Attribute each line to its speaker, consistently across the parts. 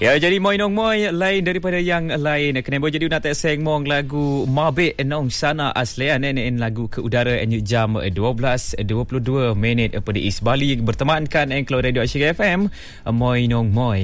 Speaker 1: Ya, jadi moi nong moi lain daripada yang lain. Kena boleh jadi nak tak seng mong lagu Mabik nong sana aslian nenek lagu ke udara jam 12:22 pada East Bali bertemankan Engklo Radio Asyik FM moi nong moi.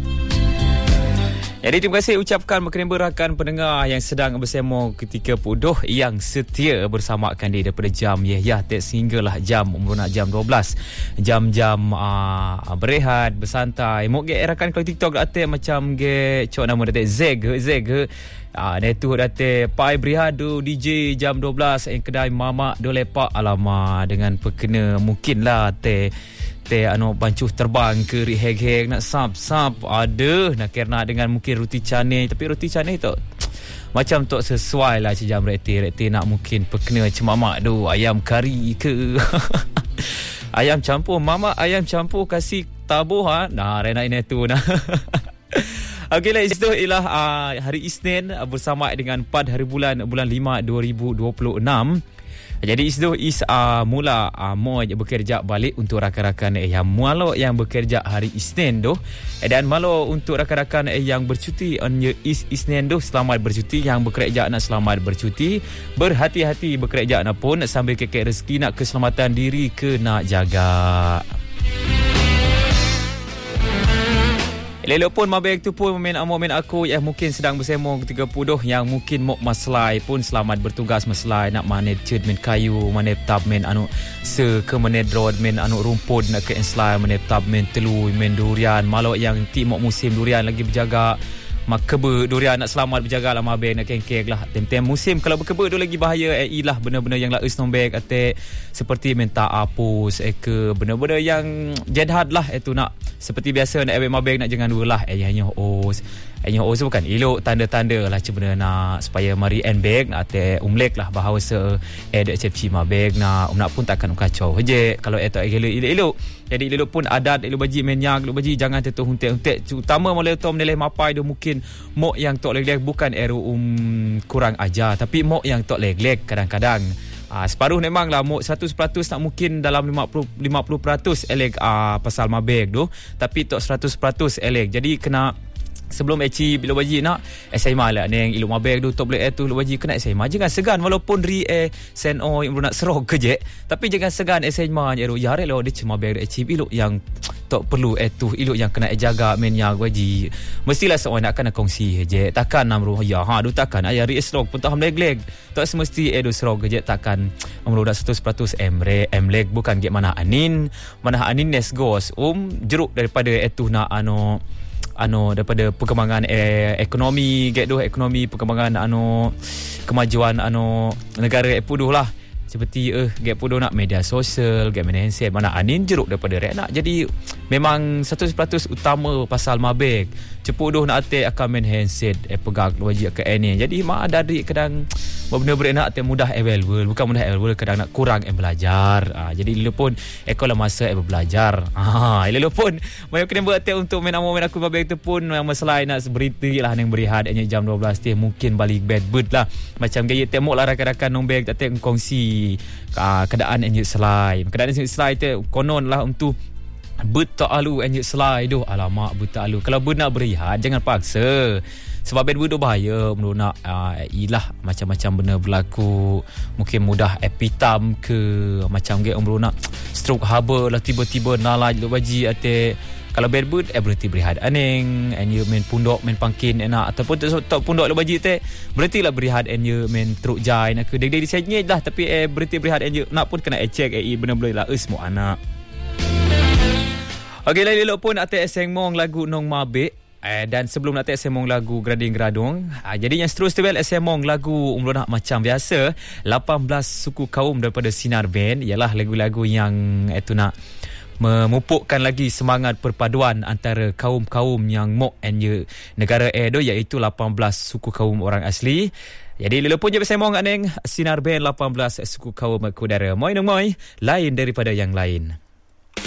Speaker 1: Jadi terima kasih ucapkan berkenaan berakan pendengar yang sedang bersama ketika puduh yang setia bersamakan dia daripada jam sehinggalah jam nak jam 12 jam-jam berehat bersantai mok ge rakan kalau TikTok date macam ge cok nama date zeg tu date pai berihadu DJ jam 12 yang kedai mamak do lepak alamak dengan perkena mungkinlah te bancuh terbang ke riheg-heg nak sap ada nak kena dengan mungkin roti canai tapi roti canai tu macam tak sesuai lah jam reti nak mungkin perkena cemamak tu ayam kari ke ayam campur mama ayam campur kasih tabuh nah rena ini tu nah. Okey lah, itu ialah hari Isnin bersama dengan 4 hari bulan 5 2026. Jadi itu is mula mau bekerja balik untuk rakan-rakan yang malu yang bekerja hari Isnin tu dan malu untuk rakan-rakan yang bercuti on Isnin tu selamat bercuti, yang bekerja nak selamat bercuti, berhati-hati bekerja nak pun sambil kekek rezeki nak keselamatan diri ke nak jaga. Lelok pun mabek tu pun momen aku yang mungkin sedang bersama ketika puduh yang mungkin mok maslai pun selamat bertugas maslai nak manage ced men kayu manage tab men ke manage road men rumput nak ke enslai manage tab men telu men durian malok yang ti mok musim durian lagi berjaga mak kebe durian nak selamat berjaga lah mabek nak kengkek lah tem-tem musim kalau berkebe tu lagi bahaya lah benda-benda yang laus nombek ate seperti minta apus ke benda-benda yang jahat lah itu nak seperti biasa nak mabek nak jangan dua lah hanya os bukan elok tanda-tanda lah cuma nak supaya mari bag nak ate umlek lah bahawa ada cepci mabek nak pun takkan kacau je kalau eta elok jadi elok pun adat elok baji menyak elok baji jangan tetu huntek utama mulai tom nilai mapai tu mungkin mok yang tok leg-leg bukan kurang ajar tapi mok yang tok leg-leg kadang-kadang separuh memanglah mok 100% tak mungkin dalam 50% elek pasal mabek tu tapi tok 100% elek jadi kena sebelum Eci bila baji nak SMA lah neng ilmu mabek tu tok boleh tu lu baji kena SMA jangan segan walaupun seno yang nak serok kerja tapi jangan segan SMA nya ya re lo dia cuma mabek Eci ilok yang tok perlu tu ilok yang kena jaga menya baji mestilah seorang nak kena kongsi je takkan namru ya du takkan ayah ri serok pun tak leg tak semesti edu serok kerja takkan namru dak 100% emleg bukan ge mana anin nes gos jeruk daripada itu nak daripada perkembangan ekonomi ekonomi perkembangan kemajuan negara puduh lah seperti puduh nak media sosial media handset mana anin jeruk daripada nak jadi memang 100% utama pasal mabek cepuduh nak ate akan main handset pegang wajib ke ini jadi mak ada adik kadang benda-benda nak ate mudah available bukan mudah available kadang nak kurang belajar jadi lu pun ekolah masa belajar lu pun mau kena buat ate untuk main aku mabek tu pun masalah nak berhenti lah yang berehat jam 12 teh mungkin balik bed bed lah macam gaya temok lah rakan-rakan nombek ate kongsi keadaan selai tu konon lah untuk betalu selai tu alamak betalu kalau nak berehat jangan paksa sebab bed bahaya menurut nak ilah macam-macam benda berlaku mungkin mudah epitam ke macam ge nak stroke haba lah tiba-tiba nalaj lu baji ate kalau bed berhenti berehat aning you main pundok main pangkin enak ataupun tak pundok lu baji te berhentilah berehat you main truk jai nak ke deg-deg disenya dah tapi berhenti berehat you nak pun kena check benda-benda lah semua anak. Okey lah elok pun ate sengmong lagu nong mabek dan sebelum nak semong lagu Grading Gradung jadi yang seterusnya semong lagu nak macam biasa 18 suku kaum daripada Sinar Band ialah lagu-lagu yang itu nak memupukkan lagi semangat perpaduan antara kaum-kaum yang mok negara iaitu 18 suku kaum orang asli. Jadi lelo pun je bersemong aneng Sinar Band 18 suku kaum udara. Moi lain daripada yang lain.